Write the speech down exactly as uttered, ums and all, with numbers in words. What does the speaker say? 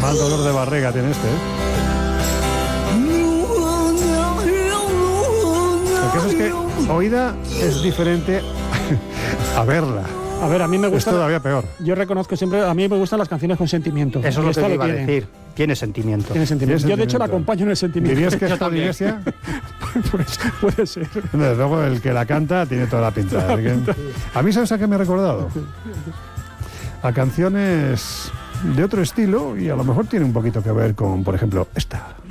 Mal dolor de barriga tiene este, ¿eh? El caso es que oída es diferente a verla. A ver, a mí me gusta... Es todavía peor. Yo reconozco siempre, a mí me gustan las canciones con sentimiento. Eso es lo que Esta te iba a tiene. decir. Tiene sentimiento. Tiene sentimiento. Tiene Yo, de hecho, la sentimiento. acompaño en el sentimiento. ¿Dirías que es Yo también. Iglesia? Pues puede ser. Desde luego, el que la canta tiene toda la pinta. Toda la ¿eh? pinta. A mí, ¿sabes a qué me ha recordado? A canciones de otro estilo y a lo mejor tiene un poquito que ver con, por ejemplo, esta.